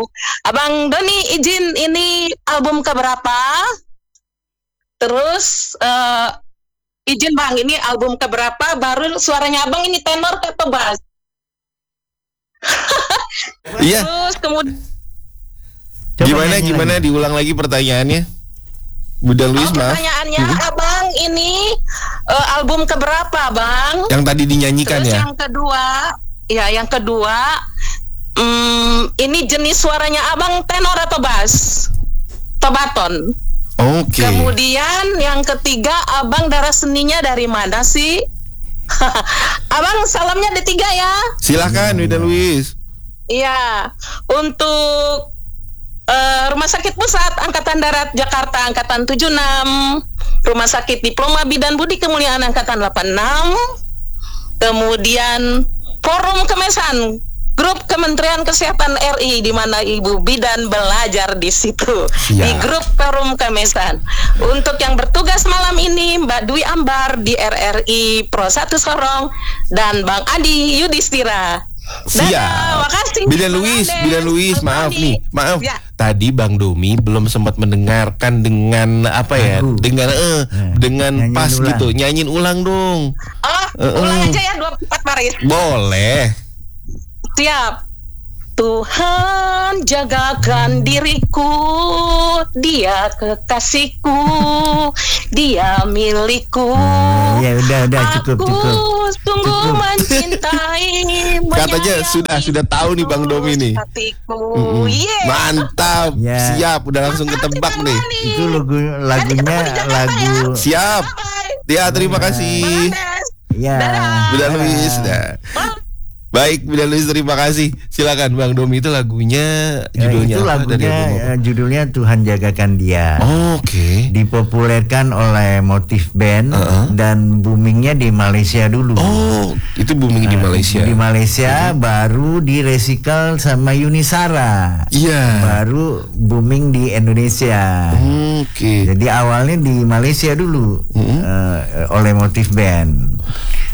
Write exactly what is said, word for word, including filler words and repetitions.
Abang Doni izin, ini album keberapa? Terus uh, izin Bang, ini album keberapa? Baru suaranya Abang ini tenor atau bass? Iya. Terus kemudian Gimana gimana lagi. Diulang lagi pertanyaannya? Bunda Luis, oh, maaf. Pertanyaannya, hmm. Abang ini uh, album keberapa, Bang? Yang tadi dinyanyikan. Terus ya. Yang kedua, ya yang kedua, um, ini jenis suaranya Abang tenor atau bass? Atau baton? Oke. Okay. Kemudian yang ketiga, Abang darah seninya dari mana sih? Abang salamnya ada tiga ya. Silakan, Bunda Luis. Iya, untuk uh, Rumah Sakit Pusat Angkatan Darat Jakarta Angkatan tujuh puluh enam, Rumah Sakit Diploma Bidan Budi Kemuliaan Angkatan delapan puluh enam, kemudian Forum Kemesan Grup Kementerian Kesehatan R I, di mana Ibu Bidan belajar di situ, ya. Di grup Forum Kemesan. Untuk yang bertugas malam ini, Mbak Dwi Ambar di R R I Pro satu Sorong dan Bang Adi Yudhistira. Siap. Makasih. Bidan Luis, Bidan Luis, maaf nih, maaf. Ya. Tadi Bang Domi belum sempat mendengarkan dengan apa ya, Aku. dengan eh, nah, dengan pas ulang. Gitu, nyanyiin ulang dong. Oh, uh, ulang uh. aja ya dua puluh empat baris. Boleh. Siap. Tuhan jagakan diriku, Dia kekasihku, Dia milikku. Hmm, ya udah udah cukup Aku cukup. sungguh cukup. mencintai. Katanya sudah sudah tahu nih Bang Domi nih. Mm-hmm. Yeah. Mantap, yeah. Siap, udah langsung ketebak nih. Itu lagu lagunya lagu. Siap. Dia terima kasih. Ya. Bunda Luis. Baik, Bunda Luis, terima kasih. Silakan Bang Domi, itu lagunya judulnya ya, itu apa? Lagunya judulnya Tuhan Jagakan Dia. Oh, oke. Okay. Dipopulerkan oleh Motif Band uh-huh. dan boomingnya di Malaysia dulu. Oh, itu booming uh, di Malaysia. Di Malaysia uh-huh. baru direcycle sama Yunisara. Iya. Yeah. Baru booming di Indonesia. Oke. Okay. Jadi awalnya di Malaysia dulu uh-huh. uh, oleh Motif Band.